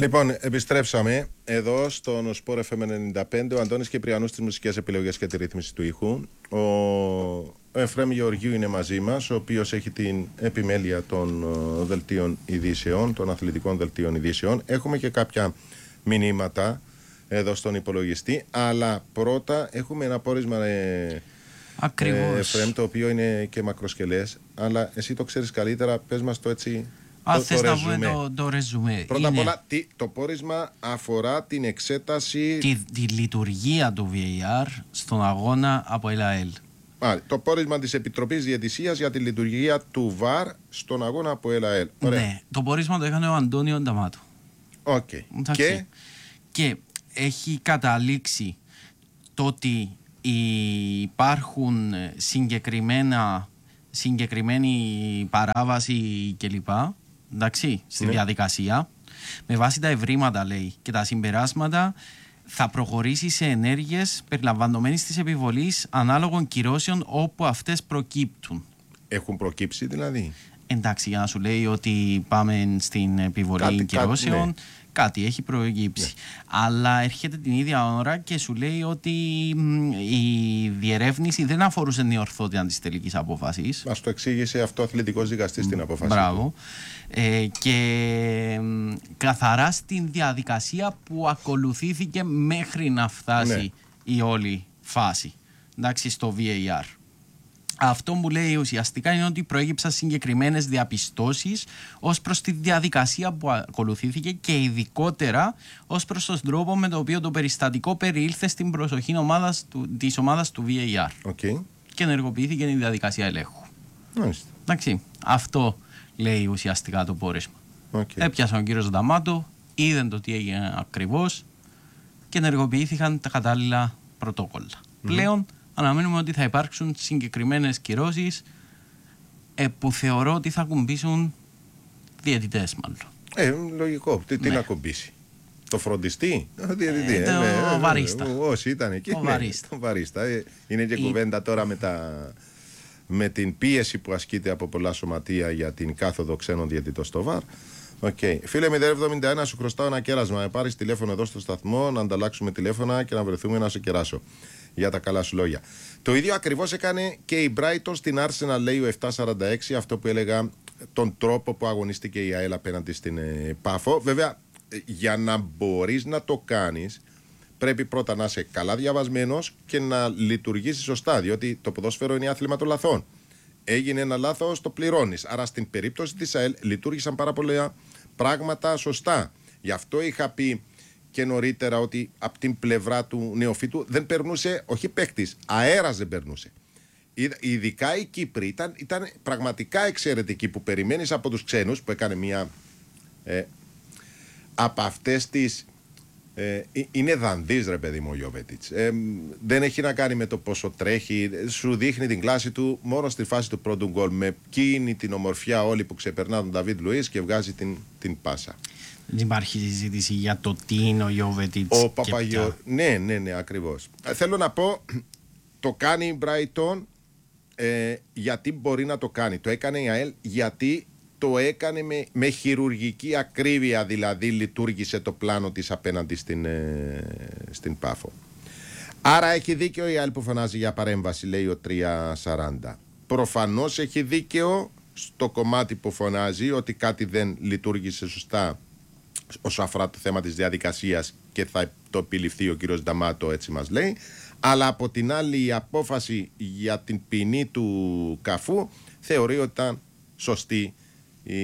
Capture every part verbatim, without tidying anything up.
Λοιπόν, επιστρέψαμε εδώ στον Sport εφ εμ ενενήντα πέντε. Ο Αντώνης Κυπριανούς στις μουσικές επιλογές και τη ρύθμιση του ήχου. Ο Εφραίμ Γεωργίου είναι μαζί μας, ο οποίος έχει την επιμέλεια των δελτίων ειδήσεων, των αθλητικών δελτίων ειδήσεων. Έχουμε και κάποια μηνύματα εδώ στον υπολογιστή, αλλά πρώτα έχουμε ένα πόρισμα ε, Ακριβώς. ε, Εφραίμ, το οποίο είναι και μακροσκελές, αλλά εσύ το ξέρεις καλύτερα, πες μας το έτσι. Αν θες να πούμε το, το ρεζουμέ. Πρώτα είναι... απ' όλα, τι, το πόρισμα αφορά την εξέταση. Τη, τη λειτουργία του βι έι αρ στον αγώνα από ελ έι ελ. Α, το πόρισμα της Επιτροπής Διαιτησίας για τη λειτουργία του βαρ στον αγώνα από ελ έι ελ. Ωραία. Ναι, το πόρισμα το έκανε ο Αντώνιο Νταμάτο. Οκ. Okay. Και... και έχει καταλήξει το ότι υπάρχουν συγκεκριμένα, συγκεκριμένη παράβαση κλπ. Εντάξει, στη ναι. διαδικασία. Με βάση τα ευρήματα, λέει, και τα συμπεράσματα, θα προχωρήσει σε ενέργειες περιλαμβανομένης της επιβολής ανάλογων κυρώσεων όπου αυτές προκύπτουν. Έχουν προκύψει δηλαδή. Εντάξει, για να σου λέει ότι πάμε στην επιβολή κάτι, κυρώσεων, κάτι, ναι. κάτι έχει προκύψει. Ναι. Αλλά έρχεται την ίδια ώρα και σου λέει ότι η διερεύνηση δεν αφορούσε την ορθότητα της τελικής απόφασης. Μας το εξήγησε αυτό ο αθλητικός δικαστής στην απόφαση. Μπράβο. Ε, και καθαρά στην διαδικασία που ακολουθήθηκε μέχρι να φτάσει ναι. η όλη φάση. Εντάξει, στο βι έι αρ. Αυτό που λέει ουσιαστικά είναι ότι προέκυψαν συγκεκριμένες διαπιστώσεις ως προς τη διαδικασία που ακολουθήθηκε και ειδικότερα ως προς τον τρόπο με τον οποίο το περιστατικό περιήλθε στην προσοχή ομάδας του, της ομάδας του βι έι αρ. Okay. Και ενεργοποιήθηκε η διαδικασία ελέγχου. Μάλιστα. Εντάξει, αυτό λέει ουσιαστικά το πόρισμα. Okay. Έπιασε ο κύριος Νταμάτο, είδαν το τι έγινε ακριβώς και ενεργοποιήθηκαν τα κατάλληλα πρωτόκολλα. Mm-hmm. Πλέον αναμένουμε ότι θα υπάρξουν συγκεκριμένες κυρώσεις ε, που θεωρώ ότι θα ακουμπήσουν διαιτητές μάλλον. Ε, λογικό. Τι, τι ναι. να ακουμπήσει. Το φροντιστή. Το διαιτητή. Ε, το ε, ναι, βαρίστα. Όσοι ήταν εκεί. Το ναι, βαρίστα. Το βαρίστα. Ε, είναι και η... κουβέντα τώρα με, τα... με την πίεση που ασκείται από πολλά σωματεία για την κάθοδο ξένων διαιτητών στο βαρ. Okay. Φίλε μηδέν εβδομήντα ένα, σου χρωστάω ένα κέρασμα. Να πάρεις τηλέφωνο εδώ στο σταθμό, να ανταλλάξουμε τηλέφωνα και να βρεθούμε να σε κεράσω. Για τα καλά σου λόγια. Το ίδιο ακριβώς έκανε και η Brighton στην Arsenal, λέει ο επτακόσια σαράντα έξι, αυτό που έλεγα, τον τρόπο που αγωνίστηκε η ΑΕΛ απέναντι στην ε, Πάφο. Βέβαια, για να μπορείς να το κάνεις, πρέπει πρώτα να είσαι καλά διαβασμένος και να λειτουργήσεις σωστά, διότι το ποδόσφαιρο είναι άθλημα των λαθών. Έγινε ένα λάθος, το πληρώνεις. Άρα στην περίπτωση της ΑΕΛ λειτουργήσαν πάρα πολλά πράγματα σωστά. Γι' αυτό είχα πει και νωρίτερα ότι από την πλευρά του νεοφύτου δεν περνούσε, όχι παίκτης, αέρας δεν περνούσε. Ειδικά οι Κύπροι ήταν, ήταν πραγματικά εξαιρετικοί, που περιμένεις από τους ξένους, που έκανε μια ε, από αυτές τις ε, είναι δανδύς, ρε παιδί μου, ο Γιοβέτιτς. Ε, δεν έχει να κάνει με το πόσο τρέχει, σου δείχνει την κλάση του μόνο στη φάση του πρώτου γκολ, με εκείνη την ομορφιά όλη που ξεπερνά τον Νταβίτ Λουίς και βγάζει την, την πάσα. Δεν υπάρχει συζήτηση για το τι είναι ο Γιοβέτιτς. Ο Παπαγιώ. Ναι, ναι, ναι, ακριβώς. Ε, θέλω να πω, το κάνει η Brighton ε, γιατί μπορεί να το κάνει. Το έκανε η ΑΕΛ γιατί το έκανε με, με χειρουργική ακρίβεια, δηλαδή λειτουργήσε το πλάνο της απέναντι στην, ε, στην Πάφο. Άρα έχει δίκαιο η ΑΕΛ που φωνάζει για παρέμβαση, λέει ο τριακόσια σαράντα. Προφανώς έχει δίκαιο στο κομμάτι που φωνάζει ότι κάτι δεν λειτουργήσε σωστά όσο αφορά το θέμα της διαδικασίας και θα το επιληφθεί ο κύριος Νταμάτο, έτσι μας λέει. Αλλά από την άλλη η απόφαση για την ποινή του Καφού θεωρεί ότι ήταν σωστή η,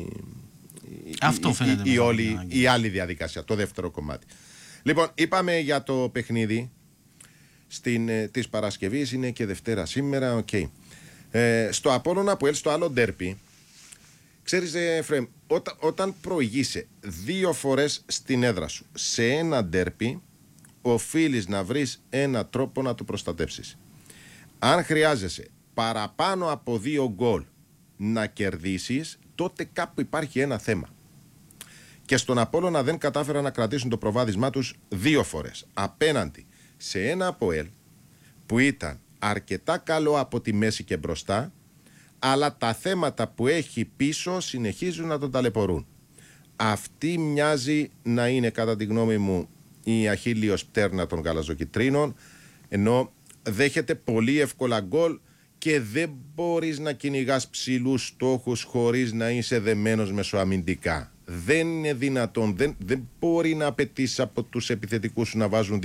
Αυτό η, φαίνεται η, η, όλη, η άλλη διαδικασία, το δεύτερο κομμάτι. Λοιπόν, είπαμε για το παιχνίδι στην, ε, της Παρασκευής, είναι και Δευτέρα σήμερα, okay. ε, στο Απόλλωνα που έλθει στο άλλο ντέρπι. Ξέρεις, Εφραίμ, όταν, όταν προηγείσαι δύο φορές στην έδρα σου σε ένα ντέρπι, οφείλεις να βρεις ένα τρόπο να το προστατεύσεις. Αν χρειάζεσαι παραπάνω από δύο γκολ να κερδίσεις, τότε κάπου υπάρχει ένα θέμα. Και στον Απόλλωνα δεν κατάφεραν να κρατήσουν το προβάδισμά τους δύο φορές απέναντι σε ένα ΑΠΟΕΛ που ήταν αρκετά καλό από τη μέση και μπροστά, αλλά τα θέματα που έχει πίσω συνεχίζουν να τον ταλαιπωρούν. αυτή μοιάζει να είναι, κατά τη γνώμη μου, η αχίλιος πτέρνα των γαλαζοκιτρίνων, ενώ δέχεται πολύ εύκολα γκολ και δεν μπορείς να κυνηγάς ψηλούς στόχους χωρίς να είσαι δεμένος μεσοαμυντικά. Δεν είναι δυνατόν, δεν, δεν μπορεί να απαιτήσει από τους επιθετικούς σου να βάζουν